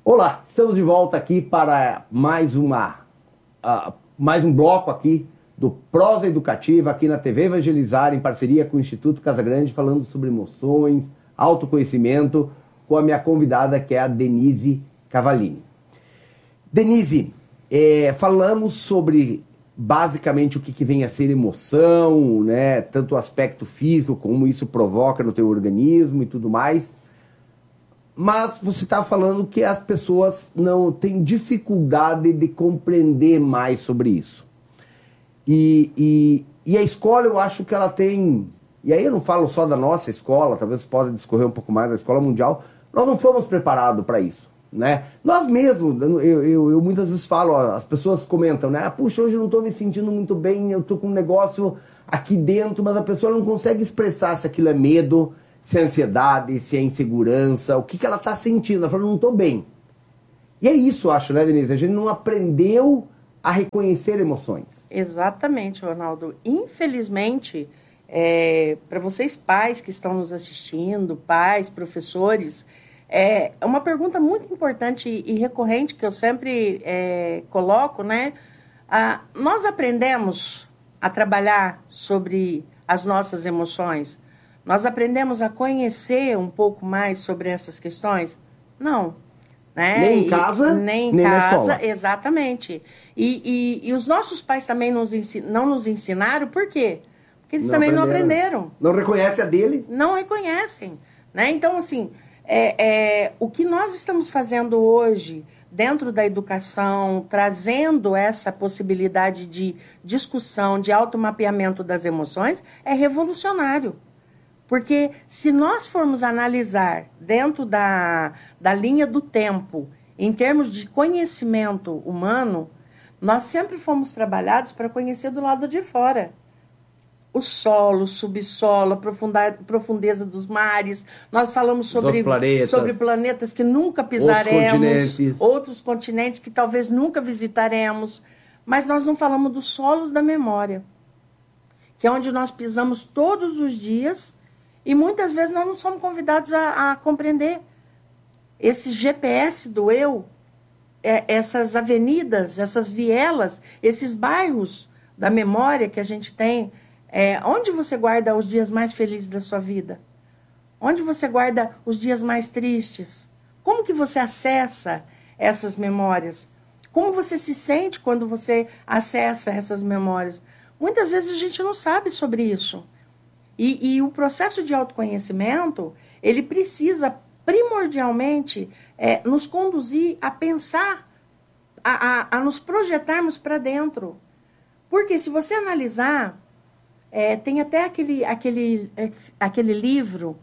Olá, estamos de volta aqui para mais um bloco aqui do Prosa Educativa aqui na TV Evangelizar, em parceria com o Instituto Casagrande, falando sobre emoções, autoconhecimento, com a minha convidada, que é a Denise Cavallini. Denise, falamos sobre basicamente o que vem a ser emoção, né? Tanto o aspecto físico, como isso provoca no teu organismo e tudo mais. Mas você está falando que as pessoas não têm dificuldade de compreender mais sobre isso. E a escola, eu acho que ela tem... E aí eu não falo só da nossa escola, talvez você possa discorrer um pouco mais da escola mundial. Nós não fomos preparados para isso, né? Nós mesmos, eu muitas vezes falo, as pessoas comentam, né? Puxa, hoje eu não estou me sentindo muito bem, eu estou com um negócio aqui dentro, mas a pessoa não consegue expressar se aquilo é medo, se é ansiedade, se é insegurança, o que ela está sentindo. Ela fala, não estou bem. E é isso, eu acho, né, Denise? A gente não aprendeu a reconhecer emoções. Exatamente, Ronaldo. Infelizmente, para vocês pais que estão nos assistindo, pais, professores, é uma pergunta muito importante e recorrente que eu sempre coloco, né? Nós aprendemos a trabalhar sobre as nossas emoções? Nós aprendemos a conhecer um pouco mais sobre essas questões? Não. Né? Nem em casa, nem na escola. Exatamente. E os nossos pais também não nos ensinaram, por quê? Porque eles também não aprenderam. Não reconhecem a dele? Não reconhecem. Né? Então, assim, o que nós estamos fazendo hoje dentro da educação, trazendo essa possibilidade de discussão, de automapeamento das emoções, é revolucionário. Porque se nós formos analisar dentro da linha do tempo, em termos de conhecimento humano, nós sempre fomos trabalhados para conhecer do lado de fora. O solo, o subsolo, a profundeza dos mares. Nós falamos sobre planetas que nunca pisaremos, outros continentes que talvez nunca visitaremos. Mas nós não falamos dos solos da memória, que é onde nós pisamos todos os dias. E muitas vezes nós não somos convidados a compreender esse GPS do eu, essas avenidas, essas vielas, esses bairros da memória que a gente tem. Onde você guarda os dias mais felizes da sua vida? Onde você guarda os dias mais tristes? Como que você acessa essas memórias? Como você se sente quando você acessa essas memórias? Muitas vezes a gente não sabe sobre isso. E o processo de autoconhecimento, ele precisa primordialmente nos conduzir a pensar, a nos projetarmos para dentro. Porque se você analisar, tem até aquele livro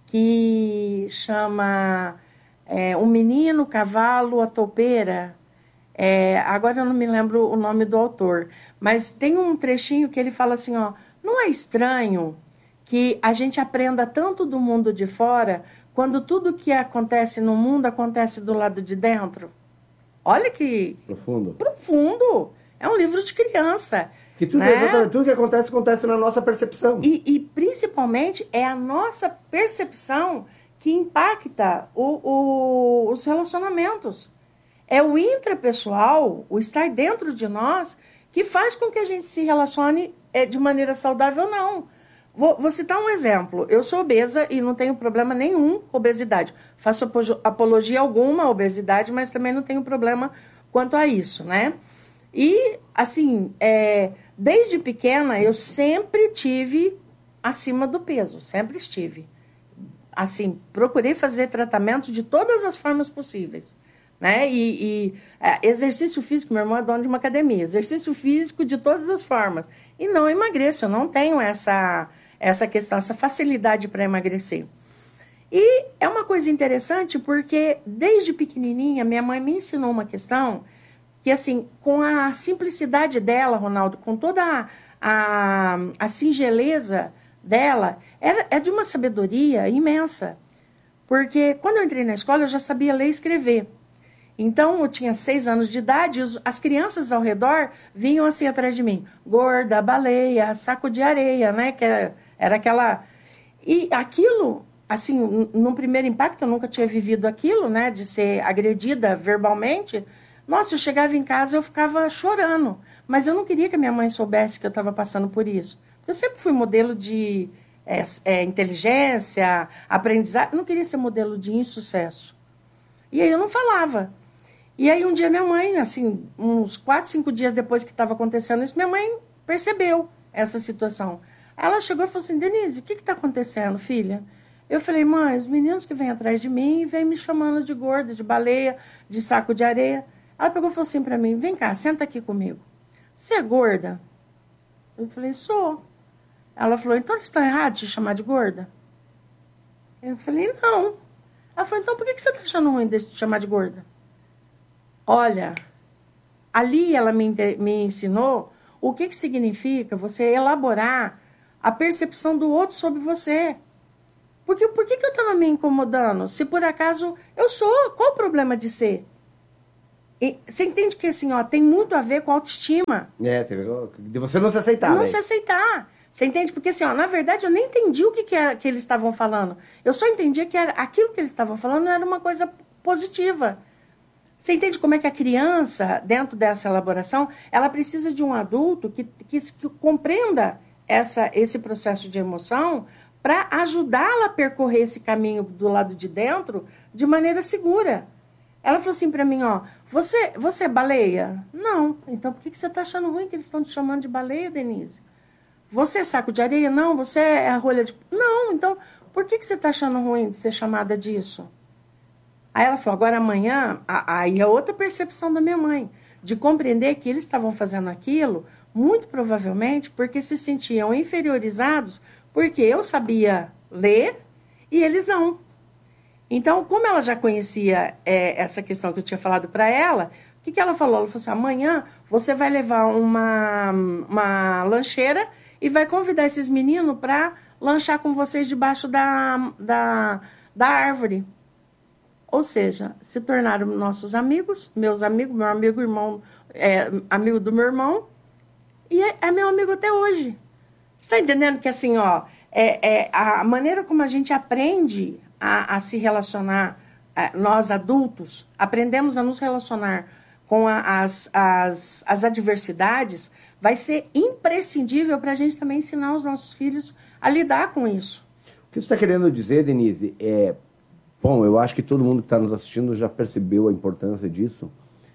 que chama O Menino, o Cavalo, a Toupeira. Agora eu não me lembro o nome do autor, mas tem um trechinho que ele fala assim, não é estranho que a gente aprenda tanto do mundo de fora, quando tudo que acontece no mundo acontece do lado de dentro. Olha que... Profundo. É um livro de criança. Que tudo, né? Tudo que acontece na nossa percepção. E principalmente é a nossa percepção que impacta os relacionamentos. É o intrapessoal, o estar dentro de nós, que faz com que a gente se relacione de maneira saudável ou não. Vou citar um exemplo. Eu sou obesa e não tenho problema nenhum com obesidade. Faço apologia alguma à obesidade, mas também não tenho problema quanto a isso, né? E, assim, desde pequena eu sempre tive acima do peso, sempre estive. Assim, procurei fazer tratamentos de todas as formas possíveis, né? Exercício físico, meu irmão é dono de uma academia, exercício físico de todas as formas. E não emagreço, eu não tenho essa questão, essa facilidade para emagrecer. E é uma coisa interessante porque, desde pequenininha, minha mãe me ensinou uma questão que, assim, com a simplicidade dela, Ronaldo, com toda a singeleza dela, é de uma sabedoria imensa. Porque quando eu entrei na escola, eu já sabia ler e escrever. Então, eu tinha 6 anos de idade, as crianças ao redor vinham assim atrás de mim. Gorda, baleia, saco de areia, né? Que era aquela... E aquilo assim, num primeiro impacto, eu nunca tinha vivido aquilo, né, de ser agredida verbalmente. Nossa, eu chegava em casa, eu ficava chorando. Mas eu não queria que a minha mãe soubesse que eu estava passando por isso. Eu sempre fui modelo de inteligência, aprendizado. Eu não queria ser modelo de insucesso. E aí eu não falava. E aí um dia minha mãe, assim, uns 4, 5 dias depois que estava acontecendo isso, minha mãe percebeu essa situação. Ela chegou e falou assim, Denise, o que está acontecendo, filha? Eu falei, mãe, os meninos que vêm atrás de mim vêm me chamando de gorda, de baleia, de saco de areia. Ela pegou e falou assim para mim, vem cá, senta aqui comigo. Você é gorda? Eu falei, sou. Ela falou, então eles estão errados de chamar de gorda? Eu falei, não. Ela falou, então por que você está achando ruim de chamar de gorda? Olha, ali ela me ensinou o que significa você elaborar a percepção do outro sobre você. Porque por que eu estava me incomodando? Se por acaso eu sou, qual o problema de ser? E você entende que assim, ó, tem muito a ver com autoestima. De você não se aceitar. Não se aceitar. Você entende? Porque assim, ó, na verdade eu nem entendi o que eles estavam falando. Eu só entendi que aquilo que eles estavam falando era uma coisa positiva. Você entende como é que a criança, dentro dessa elaboração, ela precisa de um adulto que compreenda esse processo de emoção para ajudá-la a percorrer esse caminho do lado de dentro de maneira segura. Ela falou assim para mim, ó, você é baleia? Não. Então por que você está achando ruim que eles estão te chamando de baleia, Denise? Você é saco de areia? Não. Você é a rolha de... Não. Então por que você está achando ruim de ser chamada disso? Aí ela falou, agora amanhã, aí é outra percepção da minha mãe, de compreender que eles estavam fazendo aquilo, muito provavelmente porque se sentiam inferiorizados, porque eu sabia ler e eles não. Então, como ela já conhecia essa questão que eu tinha falado para ela, o que ela falou? Ela falou assim, amanhã você vai levar uma lancheira e vai convidar esses meninos para lanchar com vocês debaixo da árvore. Ou seja, se tornaram nossos amigos, meus amigos, meu amigo, irmão, amigo do meu irmão, e é meu amigo até hoje. Você está entendendo que assim, ó, a maneira como a gente aprende a se relacionar, nós adultos, aprendemos a nos relacionar com as adversidades, vai ser imprescindível para a gente também ensinar os nossos filhos a lidar com isso. O que você está querendo dizer, Denise, bom, eu acho que todo mundo que está nos assistindo já percebeu a importância disso,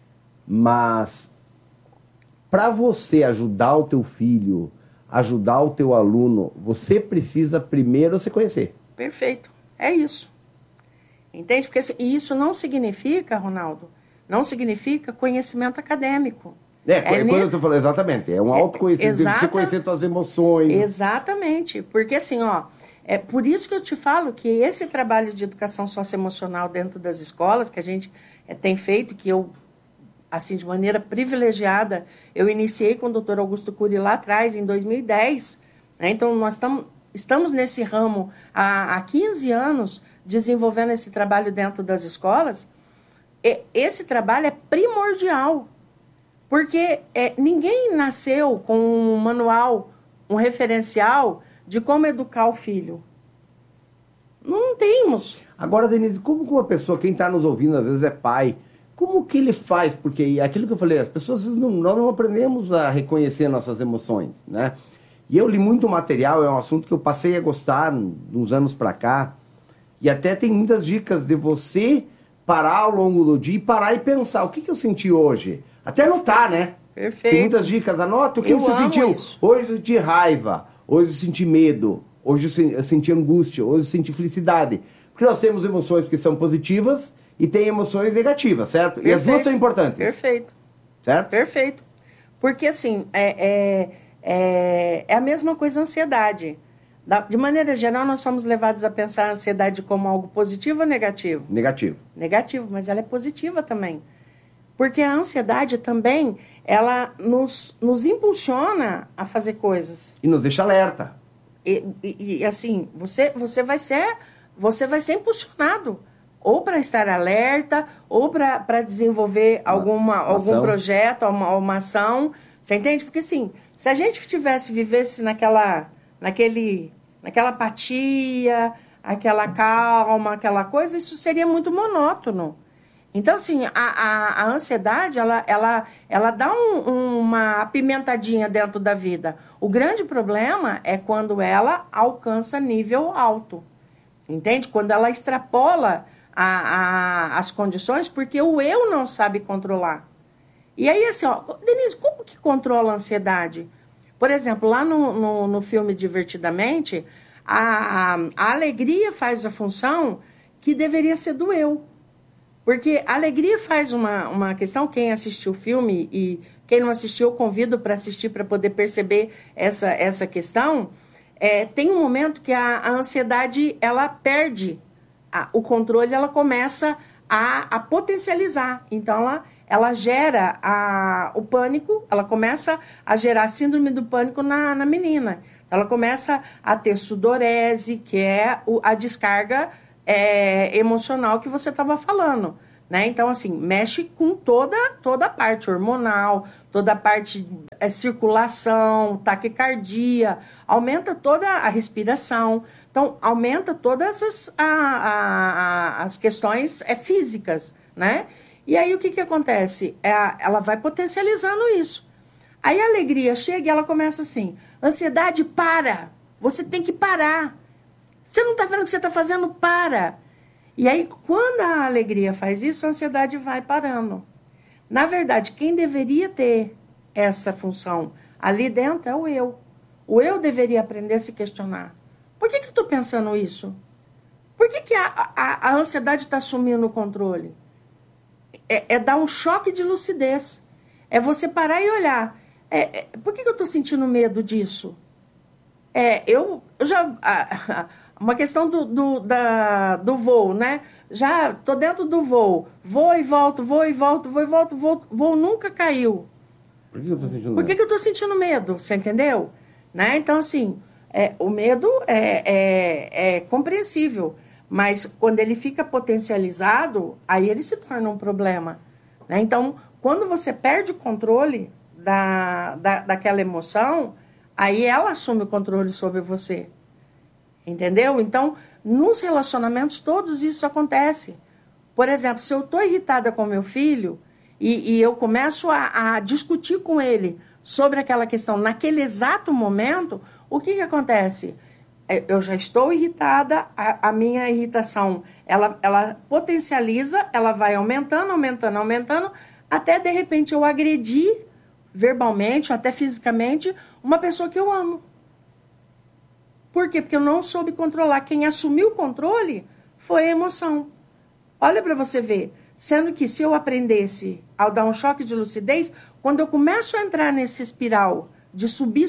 mas para você ajudar o teu filho, ajudar o teu aluno, você precisa primeiro se conhecer. Perfeito, é isso. Entende? Porque isso não significa, Ronaldo, não significa conhecimento acadêmico. Quando eu estou falando, exatamente, é um autoconhecimento, de você conhecer suas emoções. Exatamente, porque assim, ó, é por isso que eu te falo que esse trabalho de educação socioemocional dentro das escolas, que a gente tem feito, que eu, assim, de maneira privilegiada, eu iniciei com o Dr. Augusto Cury lá atrás, em 2010. Né? Então, nós estamos nesse ramo há 15 anos, desenvolvendo esse trabalho dentro das escolas. Esse trabalho é primordial, porque ninguém nasceu com um manual, um referencial de como educar o filho. Não temos. Agora, Denise, como que uma pessoa, quem está nos ouvindo, às vezes é pai, como que ele faz? Porque aquilo que eu falei, as pessoas, nós não aprendemos a reconhecer nossas emoções, né? E eu li muito material, é um assunto que eu passei a gostar uns anos para cá, e até tem muitas dicas de você parar ao longo do dia e parar e pensar, o que eu senti hoje? Até anotar, né? Perfeito. Tem muitas dicas, anota o que você sentiu. Isso. Hoje eu senti raiva, hoje eu senti medo, hoje eu senti angústia, hoje eu senti felicidade. Porque nós temos emoções que são positivas e tem emoções negativas, certo? Perfeito. E as duas são importantes. Perfeito. Certo? Perfeito. Porque, assim, é a mesma coisa a ansiedade. De maneira geral, nós somos levados a pensar a ansiedade como algo positivo ou negativo? Negativo. Negativo, mas ela é positiva também. Porque a ansiedade também, ela nos impulsiona a fazer coisas. E nos deixa alerta. E assim, você vai ser impulsionado ou para estar alerta, ou para desenvolver algum projeto, uma ação. Você entende? Porque assim, se a gente vivesse naquela apatia, aquela calma, aquela coisa, isso seria muito monótono. Então, assim, a ansiedade, ela dá uma apimentadinha dentro da vida. O grande problema é quando ela alcança nível alto, entende? Quando ela extrapola as condições, porque o eu não sabe controlar. E aí, assim, ó, Denise, como que controla a ansiedade? Por exemplo, lá no filme Divertidamente, a alegria faz a função que deveria ser do eu. Porque a alegria faz uma questão, quem assistiu o filme e quem não assistiu, eu convido para assistir para poder perceber essa questão. Tem um momento que a ansiedade, ela perde o controle, ela começa a potencializar. Então, ela gera o pânico, ela começa a gerar a síndrome do pânico na menina. Ela começa a ter sudorese, que é a descarga emocional que você estava falando, né? Então, assim, mexe com toda a parte hormonal, toda a parte circulação, taquicardia, aumenta toda a respiração, então, aumenta todas as questões físicas, né? E aí, o que acontece? Ela vai potencializando isso. Aí, a alegria chega e ela começa assim, ansiedade, para! Você tem que parar! Você não está vendo o que você está fazendo? Para! E aí, quando a alegria faz isso, a ansiedade vai parando. Na verdade, quem deveria ter essa função ali dentro é o eu. O eu deveria aprender a se questionar. Por que eu estou pensando isso? Por que a ansiedade está assumindo o controle? É dar um choque de lucidez. É você parar e olhar. Por que eu estou sentindo medo disso? Eu já... Uma questão do voo, né? Já estou dentro do voo. Voo e volto, voo nunca caiu. Por que eu estou sentindo medo? Por que eu estou sentindo medo? Você entendeu? Né? Então, assim, o medo é compreensível. Mas quando ele fica potencializado, aí ele se torna um problema. Né? Então, quando você perde o controle daquela emoção, aí ela assume o controle sobre você. Entendeu? Então, nos relacionamentos, todos isso acontece. Por exemplo, se eu estou irritada com meu filho e eu começo a discutir com ele sobre aquela questão naquele exato momento, o que acontece? Eu já estou irritada, a minha irritação, ela potencializa, ela vai aumentando, até, de repente, eu agredir verbalmente, ou até fisicamente, uma pessoa que eu amo. Por quê? Porque eu não soube controlar. Quem assumiu o controle foi a emoção. Olha para você ver. Sendo que se eu aprendesse a dar um choque de lucidez, quando eu começo a entrar nesse espiral de subir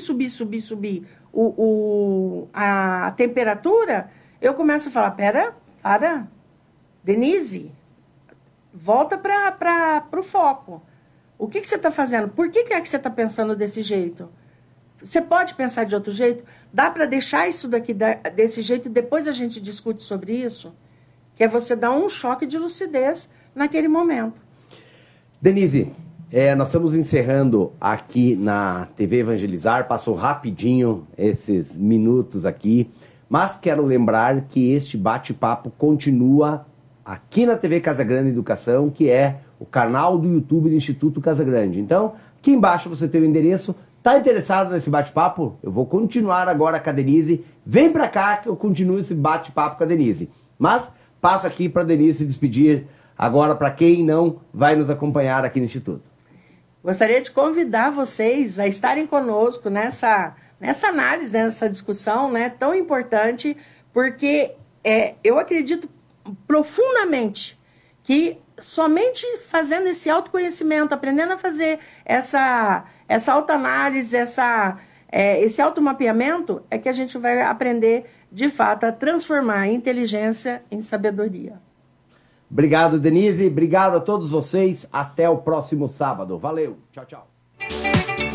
a temperatura, eu começo a falar, para, Denise, volta para o foco. O que você está fazendo? Por que é que você está pensando desse jeito? Você pode pensar de outro jeito? Dá para deixar isso daqui desse jeito e depois a gente discute sobre isso? Que é você dar um choque de lucidez naquele momento. Denise, nós estamos encerrando aqui na TV Evangelizar. Passou rapidinho esses minutos aqui. Mas quero lembrar que este bate-papo continua aqui na TV Casa Grande Educação, que é o canal do YouTube do Instituto Casa Grande. Então, aqui embaixo você tem o endereço. Está interessado nesse bate-papo? Eu vou continuar agora com a Denise. Vem para cá que eu continuo esse bate-papo com a Denise. Mas passo aqui para a Denise se despedir agora para quem não vai nos acompanhar aqui no Instituto. Gostaria de convidar vocês a estarem conosco nessa análise, nessa discussão, né, tão importante, porque eu acredito profundamente que somente fazendo esse autoconhecimento, aprendendo a fazer essa autoanálise, esse automapeamento, é que a gente vai aprender, de fato, a transformar a inteligência em sabedoria. Obrigado, Denise. Obrigado a todos vocês. Até o próximo sábado. Valeu. Tchau, tchau.